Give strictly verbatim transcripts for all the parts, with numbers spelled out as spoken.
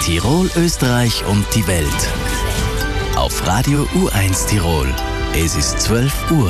Tirol, Österreich und die Welt. Auf Radio U eins Tirol. Es ist zwölf Uhr.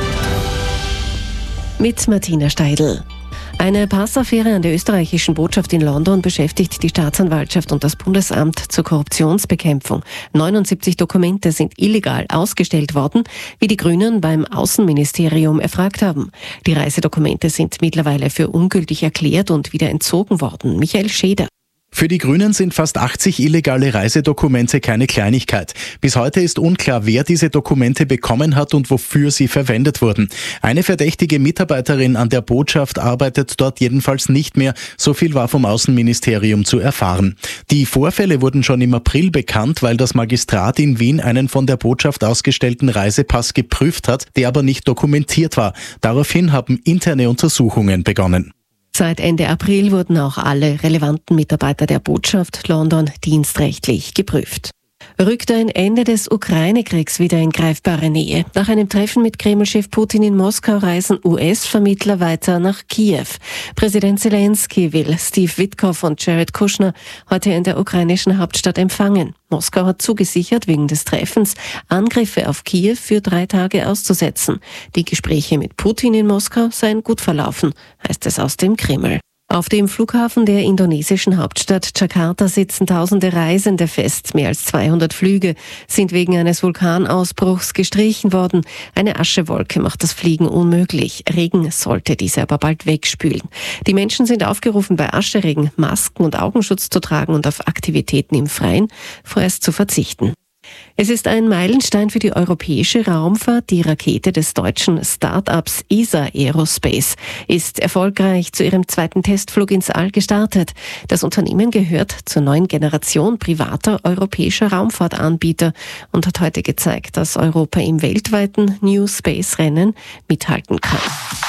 Mit Martina Steidl. Eine Passaffäre an der österreichischen Botschaft in London beschäftigt die Staatsanwaltschaft und das Bundesamt zur Korruptionsbekämpfung. neunundsiebzig Dokumente sind illegal ausgestellt worden, wie die Grünen beim Außenministerium erfragt haben. Die Reisedokumente sind mittlerweile für ungültig erklärt und wieder entzogen worden. Michael Scheder. Für die Grünen sind fast achtzig illegale Reisedokumente keine Kleinigkeit. Bis heute ist unklar, wer diese Dokumente bekommen hat und wofür sie verwendet wurden. Eine verdächtige Mitarbeiterin an der Botschaft arbeitet dort jedenfalls nicht mehr. So viel war vom Außenministerium zu erfahren. Die Vorfälle wurden schon im April bekannt, weil das Magistrat in Wien einen von der Botschaft ausgestellten Reisepass geprüft hat, der aber nicht dokumentiert war. Daraufhin haben interne Untersuchungen begonnen. Seit Ende April wurden auch alle relevanten Mitarbeiter der Botschaft London dienstrechtlich geprüft. Rückt ein Ende des Ukraine-Kriegs wieder in greifbare Nähe. Nach einem Treffen mit Kreml-Chef Putin in Moskau reisen U S-Vermittler weiter nach Kiew. Präsident Zelensky will Steve Witkoff und Jared Kushner heute in der ukrainischen Hauptstadt empfangen. Moskau hat zugesichert, wegen des Treffens Angriffe auf Kiew für drei Tage auszusetzen. Die Gespräche mit Putin in Moskau seien gut verlaufen, heißt es aus dem Kreml. Auf dem Flughafen der indonesischen Hauptstadt Jakarta sitzen tausende Reisende fest. Mehr als zweihundert Flüge sind wegen eines Vulkanausbruchs gestrichen worden. Eine Aschewolke macht das Fliegen unmöglich. Regen sollte diese aber bald wegspülen. Die Menschen sind aufgerufen, bei Ascheregen Masken und Augenschutz zu tragen und auf Aktivitäten im Freien vorerst zu verzichten. Es ist ein Meilenstein für die europäische Raumfahrt. Die Rakete des deutschen Start-ups E S A Aerospace ist erfolgreich zu ihrem zweiten Testflug ins All gestartet. Das Unternehmen gehört zur neuen Generation privater europäischer Raumfahrtanbieter und hat heute gezeigt, dass Europa im weltweiten New Space Rennen mithalten kann.